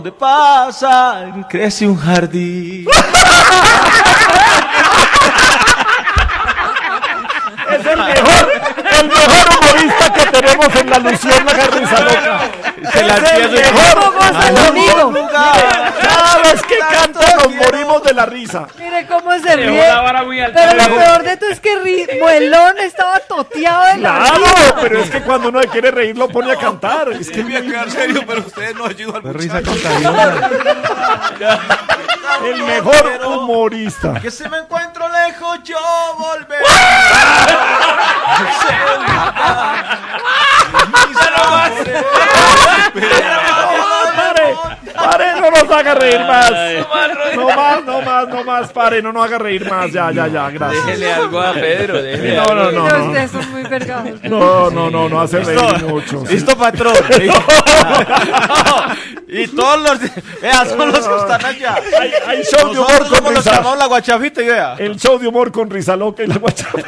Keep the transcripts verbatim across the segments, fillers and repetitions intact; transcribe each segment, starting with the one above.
Donde pasa, crece un jardín. Es el mejor, el mejor humorista que tenemos en la Luciérnaga Risaloca. Se la Es el entiendo. mejor. ¿Cómo goza conmigo? Cada vez que canta nos morimos de la risa. Mire cómo se Dejó ríe. la vara muy alta. Pero lo peor de todo es que ri- Muelón estaba toteado de la Claro, risa. pero es que cuando uno le quiere reír lo pone a cantar. Es que Voy a quedar serio, pero ustedes no ayudan al Risa muchacho. contagiosa. el mejor humorista. Que si me encuentro lejos yo volveré. Pare, pare, no nos haga reír más. No más, no más, no más, pare, no nos haga reír más. Ya, ya, ya, gracias. Déjele algo a Pedro. Déjele No, algo. no, no, Pero no. ustedes son muy vergados. No, no, no, no hace reír mucho. sí. Listo, patrón. Y todos los. Vea, son los que están allá. Hay, hay show de humor Nosotros con somos los que risa. llamamos la guachafita y vea. El show de humor con risa loca y la guachafita.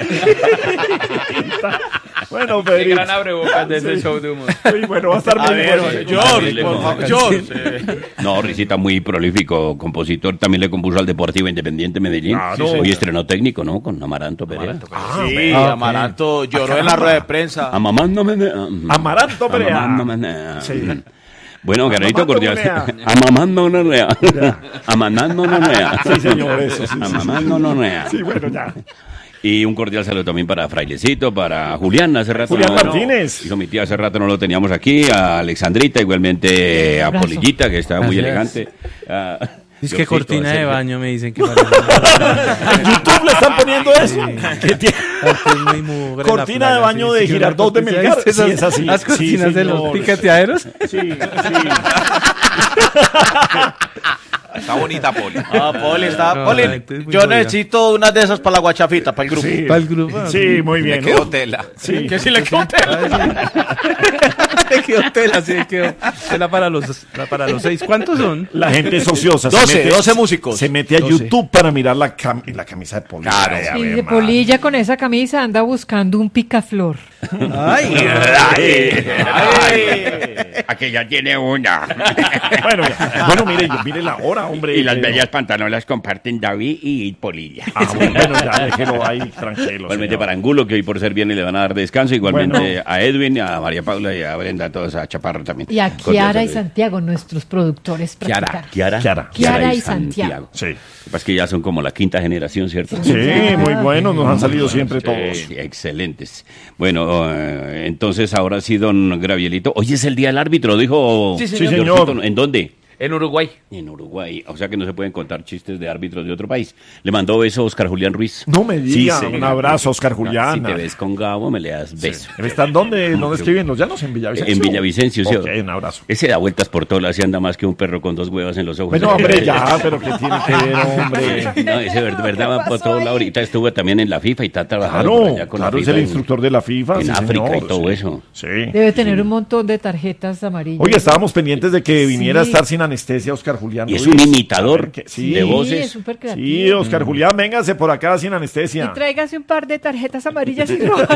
Bueno, Qué Pedrito. gran abrebocas de ese show de humor. Sí, bueno, va a estar A muy ver, bueno. George, por favor, George. No, Risita muy prolífico, compositor, también le compuso al Deportivo Independiente Medellín. Claro. Hoy estrenó técnico, ¿no? Con Amaranto Perea. Sí, Ah, ok. Amaranto lloró en la rueda de prensa. Amamándome. Amaranto Perea. Amamándome. Sí. Bueno, Garrito Amamando cordial. Perea. Amamando no rea. Amamando no rea. Sí, señor, eso, sí, sí, sí. Amamando no rea. Sí, bueno, ya. Y un cordial saludo también para Frailecito, para Julián, hace rato. Julián no- Martínez. Hizo mi tía, hace rato no lo teníamos aquí, a Alexandrita, igualmente a Abrazo. Polillita, que está muy Gracias. elegante. a Es que Diosito, cortina a de Sergio. baño me dicen que parece. En YouTube le están poniendo eso. Que tiene Porque es muy mugre en la cortina playa, de baño sí, de sí, Girardot de una cortina- Melgar. Sí, esas- es así. Las Sí, cortinas de los señor. picateaderos. Sí, sí. Está bonita, Poli. Ah, Poli, está. No, Poli, la gente es muy yo jodida. necesito una de esas para la guachafita, para el grupo. Sí. Para el grupo. Sí, muy bien. Me quedó tela. Sí. Que si le quedó tela. Te quedó tela, sí, quedó tela para los, para los seis. ¿Cuántos son? La gente es ociosa. se doce, mete- doce músicos. Se mete a doce. YouTube para mirar la, cam- la camisa de Polilla. Claro. Ay, a Y ver, de man. Polilla con esa camisa anda buscando un picaflor. Ay, Ay, ay. Aquella tiene una. Bueno, ya. Bueno, mire, mire la hora, hombre. Y las Pero- bellas pantalonas comparten David y Polilla. Ah, bueno, bueno, ya déjelo ahí tranquilo. Igualmente señor. para Angulo, que hoy por ser viernes le van a dar descanso. Igualmente Bueno. a Edwin, a María Paula y a Brenda, a todos, a Chaparro también. Y a Cordial Kiara y saludo. Santiago, nuestros productores Kiara, practicados. Kiara, Kiara. Kiara y Santiago. Sí. Lo que pasa es que ya son como la quinta generación, ¿cierto? Sí, muy buenos, nos han salido siempre Sí, todos. excelentes. Bueno, eh, entonces ahora sí, don Gravielito. Hoy es el día del árbitro, dijo. Sí, señor. Georgito. ¿En dónde? En Uruguay. En Uruguay. O sea que no se pueden contar chistes de árbitros de otro país. Le mandó beso a Oscar Julián Ruiz. No me diga, señor. un abrazo, Oscar Julián. Si te ves con Gabo, me le das beso. ¿Están dónde? ¿Dónde escriben los llanos? ¿En Villavicencio? En Villavicencio, sí. Ok, un abrazo. Ese da vueltas por todas las y anda más que un perro con dos huevas en los ojos. Bueno, hombre, ya, pero ¿qué tiene que ver, hombre? No, ese ver- verdad va por todo lado. Ahorita estuvo también en la FIFA y está trabajando por Claro, allá con claro, la es FIFA el en- instructor de la FIFA. en sí, África señor, y todo sí. eso. Sí. Debe tener un montón de tarjetas amarillas. Oye, estábamos pendientes de que viniera a Sí. estar sin anestesia Oscar Julián Y es Ruiz. un imitador A ver qué- sí, de Sí, voces. es súper sí, creativo. Oscar Julián, véngase por acá sin anestesia. Y tráigase un par de tarjetas amarillas y rojas.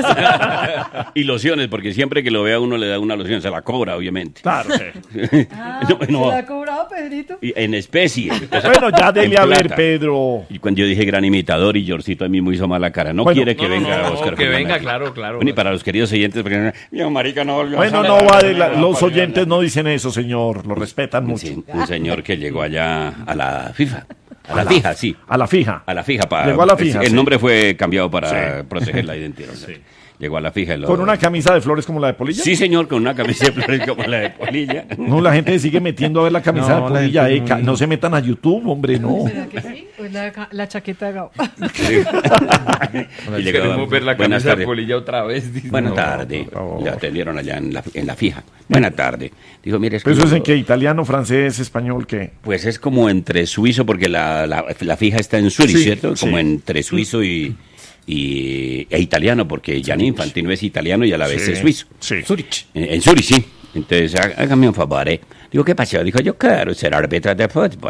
Y lociones, porque siempre que lo vea uno le da una loción, se la cobra, obviamente. Claro, sí. Ah, No, no. ¿se la ha cobrado, Pedrito? Y en especie. Bueno, ya dele En a ver, plata. Pedro. Y cuando yo dije gran imitador y Yorcito a mí me hizo mala cara. No Bueno, quiere que no, no, venga no, Oscar que Julián venga, aquí. claro, claro. Bueno, y para los queridos oyentes, porque yo, marica, no volvió a Bueno, salir. no vale, la- los oyentes no dicen eso, señor, lo respetan mucho. Sí, un señor que llegó allá a la FIFA. A la fija, sí. A la fija. A la fija. Para, Llegó a la fija, El sí. nombre fue cambiado para Sí. proteger la identidad. Llegó a la fija. y lo- Con una camisa de flores como la de Polilla. Sí, señor, con una camisa de flores como la de Polilla. No, la gente sigue metiendo a ver la camisa No, de la Polilla. gente eh, no- ca- no se metan a YouTube, hombre, no. ¿Será que sí? ¿O es la, ca- la chaqueta de Gabo? Y llegó, Queremos ver la buenas camisa de tardes. Polilla otra vez. dice. Buenas No, tardes. por favor. Le atendieron allá en la, en la fija. Buenas tardes. Dijo, mire, es que ¿Pero eso es yo- en qué? ¿Italiano, francés, español, qué? Pues es como entre suizo, porque la, la, la fija está en Zurich, Sí, ¿cierto? sí. Como entre suizo y, y e italiano, porque Gianni Infantino es italiano y a la vez Sí, es suizo. sí. Zurich. En, en Zurich, sí. Entonces, há- hágame un favor, ¿eh? Digo, ¿qué pasó? Dijo, yo quiero ser árbitro de fútbol.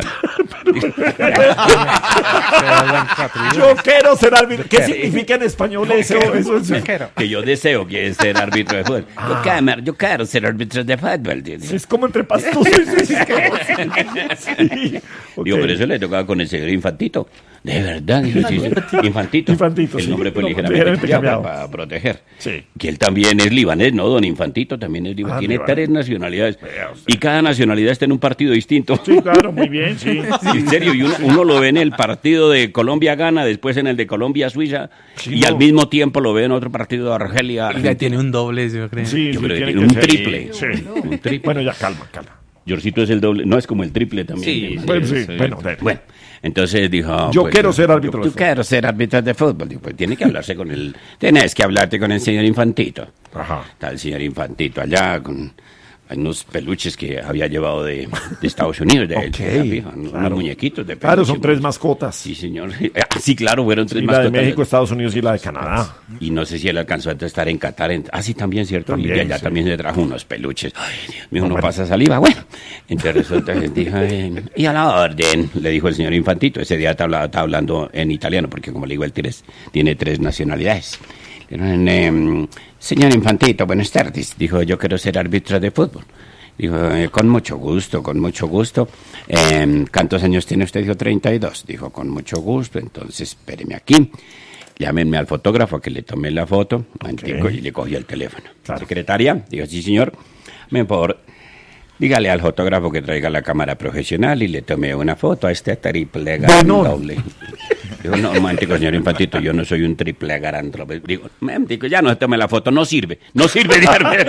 Yo quiero ser árbitro. ¿Qué significa en español eso? Eso es... Que yo deseo que ser árbitro de fútbol. Ah. Yo, quiero, yo quiero ser árbitro de fútbol. Dice. Es como entre pastosos. Sí, sí. Digo, por eso le tocaba con el señor Infantito. De verdad, sí, sí, sí. Infantito. Infantito, el sí. nombre fue No, ligeramente, ligeramente cambiado cambiado. para proteger. Sí. Que él también es libanés, ¿no? Don Infantito también es libanés. Ah, Tiene libanés. tres nacionalidades. Vea usted. Y cada nacionalidad está en un partido distinto. Sí, claro, muy bien, sí. Sí, en serio, y uno, uno lo ve en el partido de Colombia-Gana, después en el de Colombia-Suiza, Sí, y no. al mismo tiempo lo ve en otro partido de Argelia. Ya tiene un doble, yo creo. Sí, Yo sí, creo que tiene tiene un ser. triple. Sí. Un triple. Bueno, ya calma, calma. Georgito es el doble, no es como el triple también. Sí, dice. Bueno, sí, sí. bueno, dale. Bueno, entonces dijo... Yo quiero ser árbitro de Yo fútbol. quiero ser árbitro de fútbol. Digo, pues tiene que hablarse con el... Tienes que hablarte con el señor Infantito. Ajá. Está el señor Infantito allá con... Hay unos peluches que había llevado de, de Estados Unidos, de, Ok, de la fija, unos claro. muñequitos de peluche. Claro, son tres mascotas. Sí, señor. Ah, sí, claro, fueron tres Y la de mascotas. México, Estados Unidos y la de Canadá. Y no sé si él alcanzó a estar en Qatar. En... Ah, sí, también, ¿cierto? También, y de allá sí. también se trajo unos peluches. Ay, Dios mío, No, no bueno. pasa saliva. Bueno, entonces resulta que dijo, eh, y a la orden, le dijo el señor Infantito. Ese día estaba, estaba hablando en italiano, porque como le digo, él tiene, tiene tres nacionalidades. Le dijeron, eh, señor Infantito, buenas tardes. Dijo, yo quiero ser árbitro de fútbol. Dijo, eh, con mucho gusto, con mucho gusto. Eh, ¿Cuántos años tiene usted? Dijo, treinta y dos. Dijo, con mucho gusto, entonces espéreme aquí. Llámenme al fotógrafo que le tomé la foto. Antico, y le cogí el teléfono. Claro. Secretaria, dijo, sí señor. Me por dígale al fotógrafo que traiga la cámara profesional y le tomé una foto a este triple gran Bueno. doble. Digo, no, un momentico, señor Infantito, yo no soy un triple gran doble. Digo, un momentico, ya no se tome la foto, no sirve, no sirve.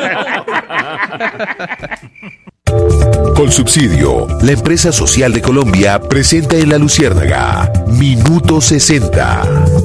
Colsubsidio, la empresa social de Colombia, presenta en La Luciérnaga Minuto sesenta.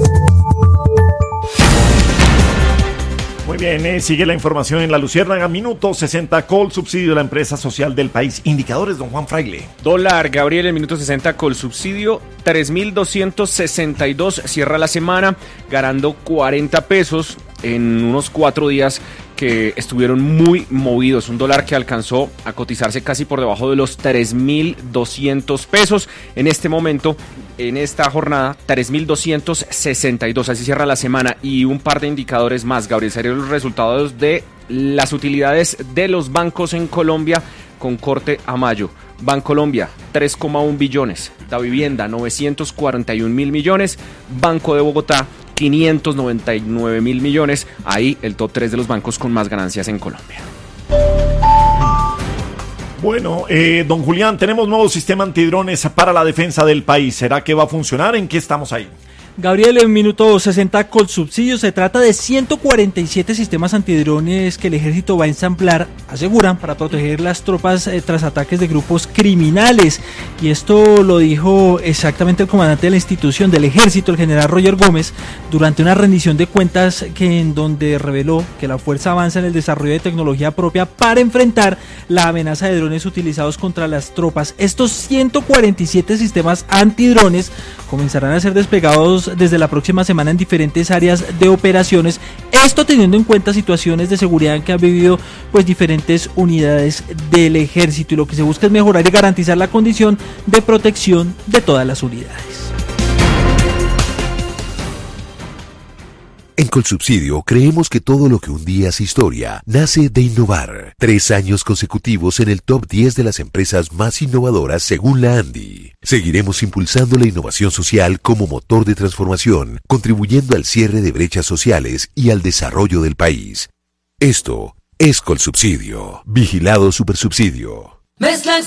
Muy bien, eh, sigue la información en La Luciérnaga. Minuto sesenta, Colsubsidio de la empresa social del país. Indicadores, don Juan Fraile. Dólar, Gabriel, el minuto sesenta Colsubsidio, tres mil doscientos sesenta y dos, cierra la semana ganando cuarenta pesos en unos cuatro días que estuvieron muy movidos. Un dólar que alcanzó a cotizarse casi por debajo de los tres mil doscientos pesos. En este momento, en esta jornada, tres mil doscientos sesenta y dos. Así cierra la semana. Y un par de indicadores más, Gabriel. Serían los resultados de las utilidades de los bancos en Colombia con corte a mayo. Bancolombia, tres coma uno billones. Da Vivienda, novecientos cuarenta y un mil millones. Banco de Bogotá, quinientos noventa y nueve mil millones. Ahí el top tres de los bancos con más ganancias en Colombia. Bueno, eh, don Julián, tenemos nuevo sistema antidrones para la defensa del país. ¿Será que va a funcionar? ¿En qué estamos ahí? Gabriel, en minuto sesenta Colsubsidio, se trata de ciento cuarenta y siete sistemas antidrones que el ejército va a ensamblar, aseguran, para proteger las tropas eh, tras ataques de grupos criminales. Y esto lo dijo exactamente el comandante de la institución del ejército, el general Roger Gómez, durante una rendición de cuentas que en donde reveló que la fuerza avanza en el desarrollo de tecnología propia para enfrentar la amenaza de drones utilizados contra las tropas. Estos ciento cuarenta y siete sistemas antidrones comenzarán a ser desplegados desde la próxima semana en diferentes áreas de operaciones, esto teniendo en cuenta situaciones de seguridad que han vivido pues diferentes unidades del ejército, y lo que se busca es mejorar y garantizar la condición de protección de todas las unidades. En Colsubsidio creemos que todo lo que un día es historia nace de innovar. Tres años consecutivos en el top diez de las empresas más innovadoras según la ANDI. Seguiremos impulsando la innovación social como motor de transformación, contribuyendo al cierre de brechas sociales y al desarrollo del país. Esto es Colsubsidio. Vigilado Supersubsidio. Mezclan